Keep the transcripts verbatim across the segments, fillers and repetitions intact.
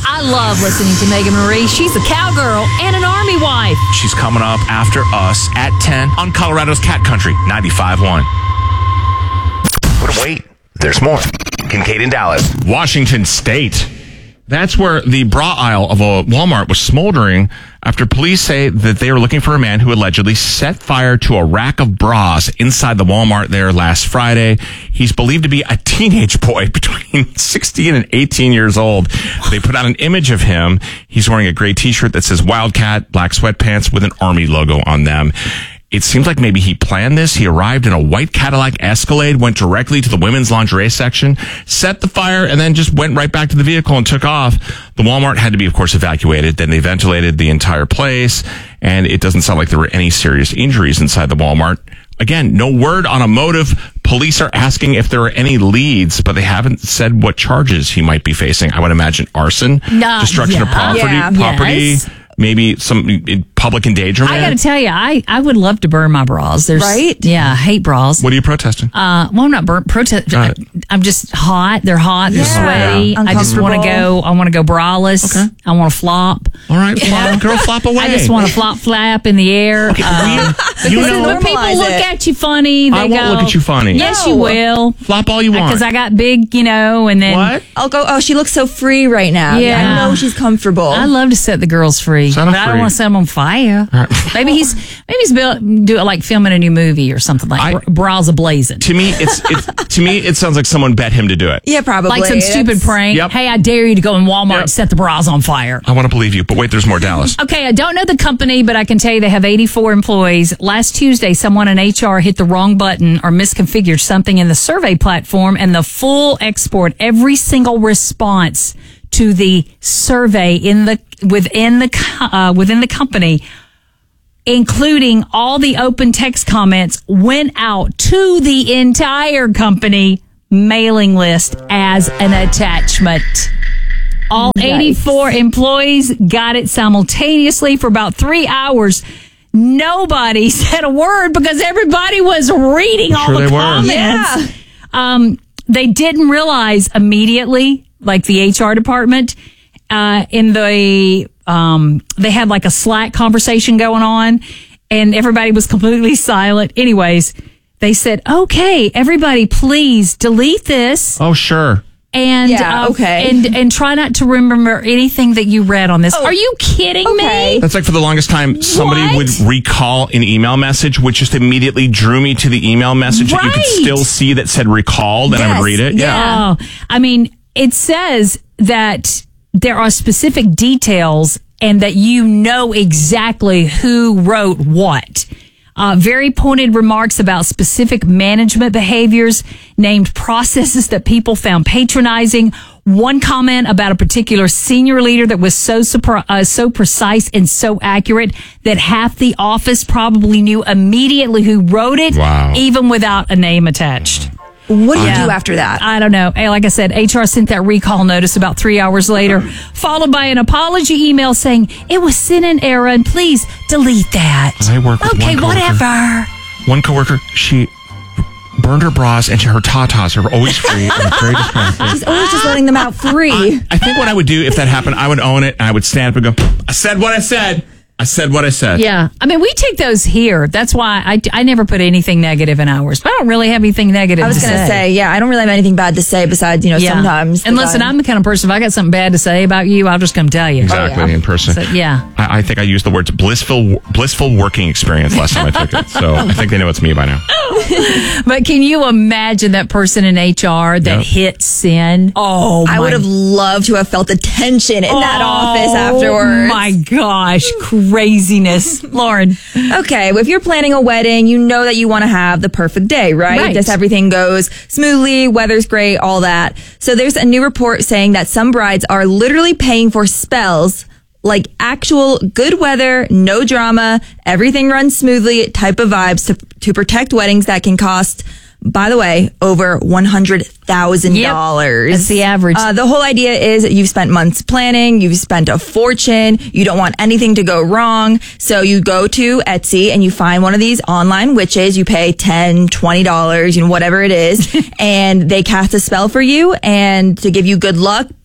I love listening to Megan Marie. She's a cowgirl and an Army wife. She's coming up after us at ten on Colorado's Cat Country ninety-five point one. But wait, there's more. Kincaid in Dallas. Washington State. That's where the bra aisle of a Walmart was smoldering after police say that they were looking for a man who allegedly set fire to a rack of bras inside the Walmart there last Friday. He's believed to be a teenage boy between sixteen and eighteen years old. They put out an image of him. He's wearing a gray t-shirt that says Wildcat, black sweatpants with an Army logo on them. It seems like maybe he planned this. He arrived in a white Cadillac Escalade, went directly to the women's lingerie section, set the fire, and then just went right back to the vehicle and took off. The Walmart had to be, of course, evacuated. Then they ventilated the entire place, and it doesn't sound like there were any serious injuries inside the Walmart. Again, no word on a motive. Police are asking if there are any leads, but they haven't said what charges he might be facing. I would imagine arson, No, destruction yeah. of property, Yeah. property. Yes. Maybe some public endangerment. I got to tell you, I, I would love to burn my bras. There's, Right? Yeah, I hate bras. What are you protesting? Uh, well, I'm not burnt. Protest. Got it. I'm just hot. They're hot. They're Yeah. sweaty. I just want to go. I want to go braless. Okay. I want to flop. All right, flop, girl, flop away. I just want to flop, flap in the air. Okay, Uh, you because know, when people Normalize look it. at you funny, they I go, won't look at you funny. Yes, No. you will. Flop all you want. Because I got big, you know, and then What? I'll go, oh, she looks so free right now. Yeah. I know she's comfortable. I love to set the girls free, Set but 'em I free. don't want to set them on fire. maybe he's maybe he's built, do it like filming a new movie or something like I- bra- bras ablazing. To me, it's, it's to me it sounds like someone bet him to do it. yeah, probably. Like some stupid It's- prank. Yep. Hey, I dare you to go in Walmart Yep. and set the bras on fire. I want to believe you, but wait, there's more, Dallas. Okay, I don't know the company, but I can tell you they have eighty-four employees. Last Tuesday, someone in H R hit the wrong button or misconfigured something in the survey platform, and the full export, every single response to the survey in the within the co- uh, within the company, including all the open text comments, went out to the entire company mailing list as an attachment. All Nice. eighty-four employees got it simultaneously for about three hours. Nobody said a word because everybody was reading all sure the they were. comments. Yeah. Um, they didn't realize immediately, like the H R department, uh, in the, um, they had like a Slack conversation going on and everybody was completely silent. Anyways, they said, okay, everybody, please delete this. Oh, sure. And Yeah, uh, okay. and and try not to remember anything that you read on this. Oh, Are you kidding okay. me? That's like for the longest time, somebody What? would recall an email message, which just immediately drew me to the email message that you could Right. still see that said recalled, and I Yes, would read it. yeah. Oh, I mean, it says that there are specific details and that you know exactly who wrote what. Uh, very pointed remarks about specific management behaviors, named processes that people found patronizing. One comment about a particular senior leader that was so surpri- uh, so precise and so accurate that half the office probably knew immediately who wrote it, Wow. even without a name attached. What do you Yeah. do after that? I don't know. Hey, like I said, H R sent that recall notice about three hours later, followed by an apology email saying it was sent in error and please delete that. I work with okay, one coworker. whatever. One coworker, she burned her bras and her tatas are always free and very distracting. She's always just letting them out free. I think what I would do if that happened, I would own it and I would stand up and go, I said what I said. I said what I said. Yeah. I mean, we take those here. That's why I, I never put anything negative in ours. But I don't really have anything negative I was to going to say, yeah, I don't really have anything bad to say besides, you know, Yeah. sometimes. And the listen, guy- I'm the kind of person, if I got something bad to say about you, I'll just come tell you. Exactly, Oh, yeah. in person. So, yeah. I, I think I used the words blissful blissful working experience last time I took it. So I think they know it's me by now. But can you imagine that person in H R that Yep. hit send? Oh, I my would have loved to have felt the tension in that office Oh, afterwards. my gosh, craziness. Lauren. Okay, well, if you're planning a wedding, you know that you want to have the perfect day, right? Right. Just everything goes smoothly, weather's great, all that. So there's a new report saying that some brides are literally paying for spells like actual good weather, no drama, everything runs smoothly type of vibes to, to protect weddings that can cost, by the way, over one hundred thousand dollars. Yep, that's the average. Uh, the whole idea is you've spent months planning, you've spent a fortune, you don't want anything to go wrong. So you go to Etsy and you find one of these online witches, you pay ten dollars, twenty dollars, you know, whatever it is, and they cast a spell for you and to give you good luck,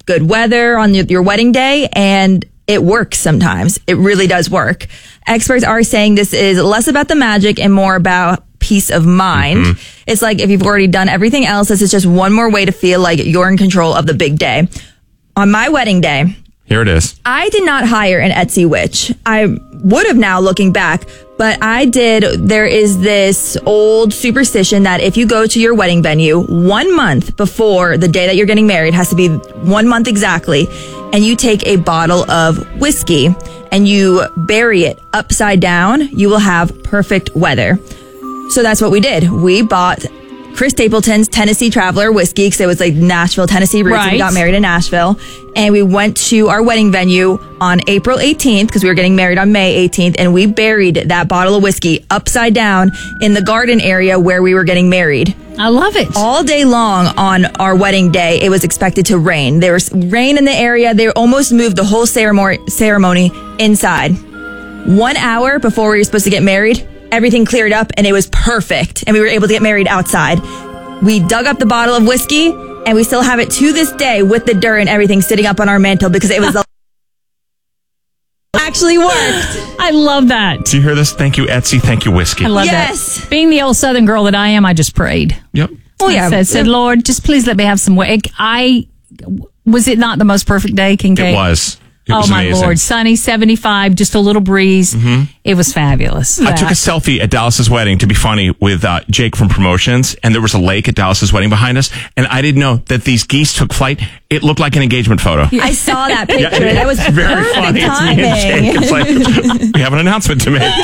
good weather on your, your wedding day, and it works sometimes. It really does work. Experts are saying this is less about the magic and more about peace of mind. Mm-hmm. It's like if you've already done everything else, this is just one more way to feel like you're in control of the big day. On my wedding day, here it is. I did not hire an Etsy witch. I would have now looking back, but I did. There is this old superstition that if you go to your wedding venue one month before the day that you're getting married, has to be one month exactly, and you take a bottle of whiskey and you bury it upside down, you will have perfect weather. So that's what we did. We bought Chris Stapleton's Tennessee Traveler whiskey because it was like Nashville, Tennessee roots. Right. We got married in Nashville. And we went to our wedding venue on April eighteenth because we were getting married on May eighteenth. And we buried that bottle of whiskey upside down in the garden area where we were getting married. I love it. All day long on our wedding day, it was expected to rain. There was rain in the area. They almost moved the whole ceremony, ceremony inside. One hour before we were supposed to get married, everything cleared up and it was perfect. And we were able to get married outside. We dug up the bottle of whiskey and we still have it to this day with the dirt and everything sitting up on our mantle because it was a actually worked. I love that. Do you hear this? Thank you, Etsy. Thank you, whiskey. I love Yes. that. Being the old Southern girl that I am, I just prayed. Yep. Oh yeah. I said, said, Lord, just please let me have some way. I was it not the most perfect day, Kincaid? It was. It oh was my amazing. Lord, sunny, seventy-five, just a little breeze. Mm-hmm. It was fabulous. I took a selfie at Dallas's wedding to be funny with uh, Jake from promotions, and there was a lake at Dallas's wedding behind us, and I didn't know that these geese took flight. It looked like an engagement photo. I saw that picture. Yeah, that was very perfect funny. timing. It's me and Jake. It's like we have an announcement to make.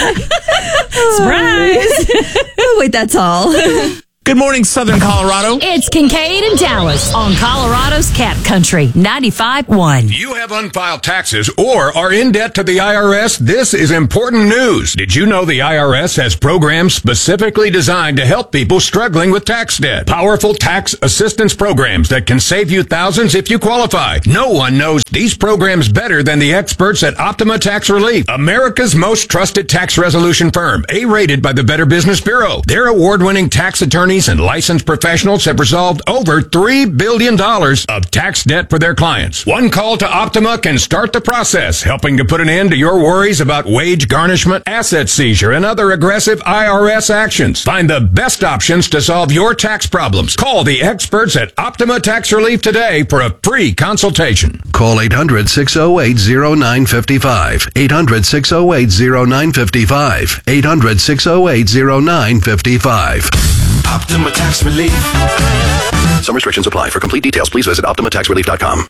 Surprise! Oh, wait, that's all. Good morning, Southern Colorado. It's Kincaid and Dallas on Colorado's Cat Country, ninety-five point one. You have unfiled taxes or are in debt to the I R S? This is important news. Did you know the I R S has programs specifically designed to help people struggling with tax debt? Powerful tax assistance programs that can save you thousands if you qualify. No one knows these programs better than the experts at Optima Tax Relief, America's most trusted tax resolution firm, A-rated by the Better Business Bureau. Their award-winning tax attorneys and licensed professionals have resolved over three billion dollars of tax debt for their clients. One call to Optima can start the process, helping to put an end to your worries about wage garnishment, asset seizure, and other aggressive I R S actions. Find the best options to solve your tax problems. Call the experts at Optima Tax Relief today for a free consultation. Call eight hundred, six oh eight, oh nine five five. eight hundred, six oh eight, oh nine five five. eight hundred, six oh eight, oh nine five five. Optima Tax Relief. Some restrictions apply. For complete details, please visit optima tax relief dot com.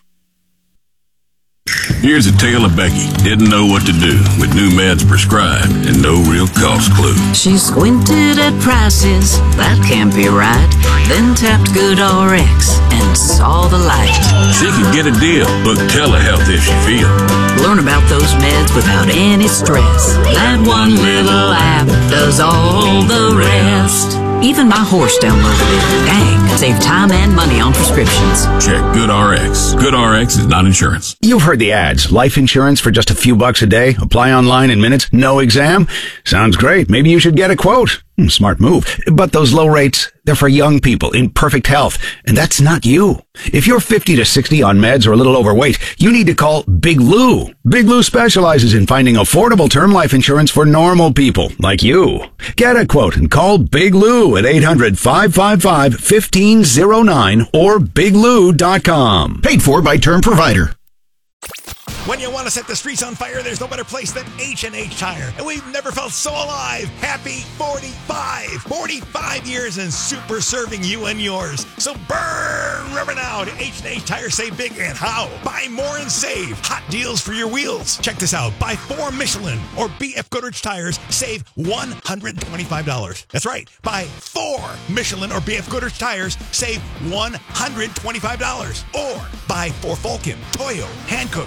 Here's a tale of Becky. Didn't know what to do with new meds prescribed and no real cost clue. She squinted at prices, that can't be right. Then tapped GoodRx and saw the light. She could get a deal, book telehealth if she feel. Learn about those meds without any stress. That one little app does all the rest. Even my horse downloaded it. Dang, save time and money on prescriptions. Check GoodRx. GoodRx is not insurance. You've heard the ads. Life insurance for just a few bucks a day. Apply online in minutes. No exam. Sounds great. Maybe you should get a quote. Hmm, smart move. But those low rates, they're for young people in perfect health. And that's not you. If you're fifty to sixty on meds or a little overweight, you need to call Big Lou. Big Lou specializes in finding affordable term life insurance for normal people like you. Get a quote and call Big Lou at eight hundred, five five five, one five zero nine or big lou dot com. Paid for by Term Provider. When you want to set the streets on fire, there's no better place than H and H Tire. And we've never felt so alive. Happy forty-five. forty-five years and super serving you and yours. So burn rubber now to H and H Tire. Save big and how? Buy more and save. Hot deals for your wheels. Check this out. Buy four Michelin or B F Goodrich tires. Save one hundred twenty-five dollars. That's right. Buy four Michelin or B F Goodrich tires. Save one hundred twenty-five dollars. Or buy four Vulcan, Toyo, Hankook, Nitto,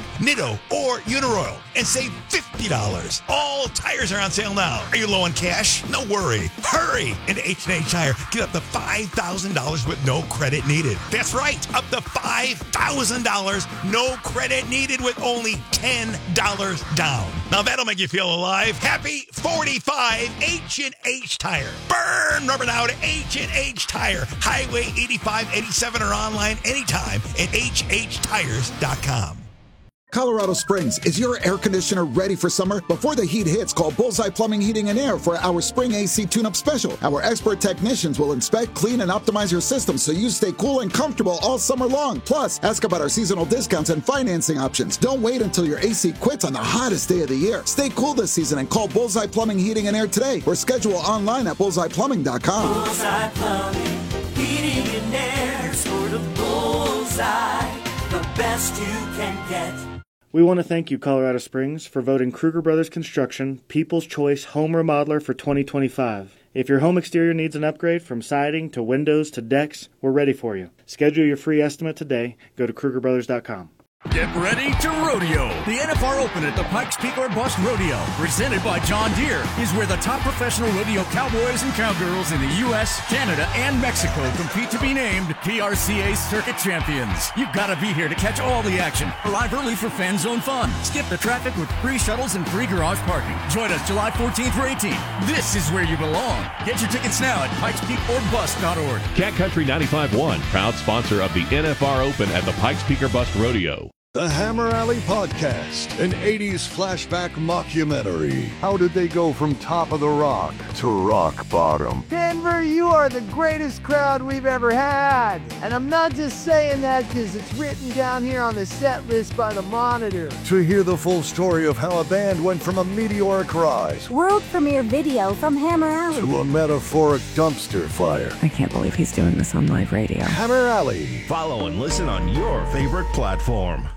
Rodeo, or Uniroyal and save fifty dollars. All tires are on sale now. Are you low on cash? No worry. Hurry into H and H Tire. Get up to five thousand dollars with no credit needed. That's right, up to five thousand dollars, no credit needed with only ten dollars down. Now that'll make you feel alive. Happy forty-five, H and H Tire. Burn rubber now to H and H Tire. Highway eighty-five eighty-seven or online anytime at H H tires dot com. Colorado Springs, is your air conditioner ready for summer? Before the heat hits, call Bullseye Plumbing, Heating, and Air for our Spring A C Tune-Up Special. Our expert technicians will inspect, clean, and optimize your system so you stay cool and comfortable all summer long. Plus, ask about our seasonal discounts and financing options. Don't wait until your A C quits on the hottest day of the year. Stay cool this season and call Bullseye Plumbing, Heating, and Air today or schedule online at bullseye plumbing dot com. Bullseye Plumbing, Heating, and Air. Score the bullseye, the best you can get. We want to thank you, Colorado Springs, for voting Kruger Brothers Construction People's Choice Home Remodeler for twenty twenty-five. If your home exterior needs an upgrade from siding to windows to decks, we're ready for you. Schedule your free estimate today. Go to Kruger Brothers dot com. Get ready to rodeo. The N F R Open at the Pikes Peak or Bust Rodeo, presented by John Deere, is where the top professional rodeo cowboys and cowgirls in the U S, Canada, and Mexico compete to be named P R C A Circuit Champions. You've got to be here to catch all the action. Arrive early for fan zone fun. Skip the traffic with free shuttles and free garage parking. Join us July fourteenth through eighteenth. This is where you belong. Get your tickets now at pikes peak or bust dot org. Cat Country ninety-five point one, proud sponsor of the N F R Open at the Pikes Peak or Bust Rodeo. The Hammer Alley Podcast, an eighties flashback mockumentary. How did they go from top of the rock to rock bottom? Denver, you are the greatest crowd we've ever had. And I'm not just saying that because it's written down here on the set list by the Monitor. To hear the full story of how a band went from a meteoric rise, world premiere video from Hammer Alley, to a metaphoric dumpster fire. I can't believe he's doing this on live radio. Hammer Alley. Follow and listen on your favorite platform.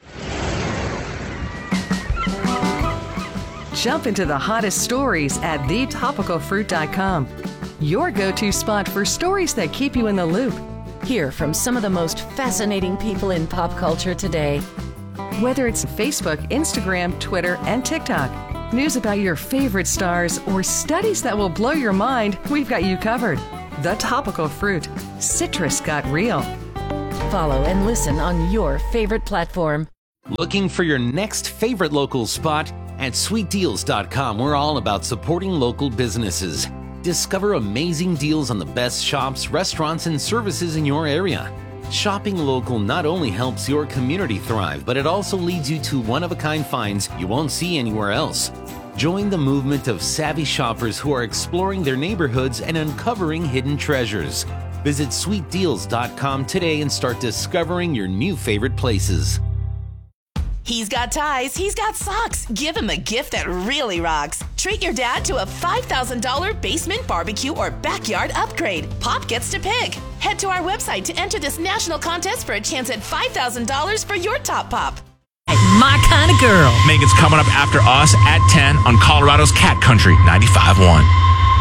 Jump into the hottest stories at the topical fruit dot com. Your go-to spot for stories that keep you in the loop. Hear from some of the most fascinating people in pop culture today. Whether it's Facebook, Instagram, Twitter, and TikTok, news about your favorite stars, or studies that will blow your mind, we've got you covered. The Topical Fruit. Citrus got real. Follow and listen on your favorite platform. Looking for your next favorite local spot? At sweet deals dot com, we're all about supporting local businesses. Discover amazing deals on the best shops, restaurants, and services in your area. Shopping local not only helps your community thrive, but it also leads you to one-of-a-kind finds you won't see anywhere else. Join the movement of savvy shoppers who are exploring their neighborhoods and uncovering hidden treasures. Visit sweet deals dot com today and start discovering your new favorite places. He's got ties, he's got socks. Give him a gift that really rocks. Treat your dad to a five thousand dollars basement barbecue or backyard upgrade. Pop gets to pick. Head to our website to enter this national contest for a chance at five thousand dollars for your top pop. My kind of girl. Megan's coming up after us at ten on Colorado's Cat Country ninety-five point one.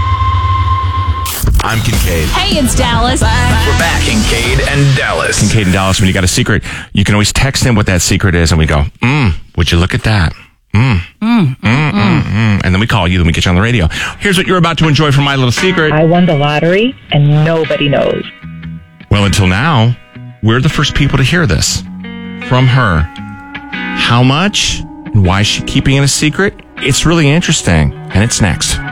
I'm Kincaid. Hey, it's Dallas. We're back. Kincaid and Dallas. Kincaid and Dallas, when you got a secret, you can always text in what that secret is, and we go, mm, would you look at that? Mm. Mm, mm, mm, mm, mm. And then we call you, then we get you on the radio. Here's what you're about to enjoy from My Little Secret. I won the lottery, and nobody knows. Well, until now, we're the first people to hear this from her. How much? And why is she keeping it a secret? It's really interesting, and it's next.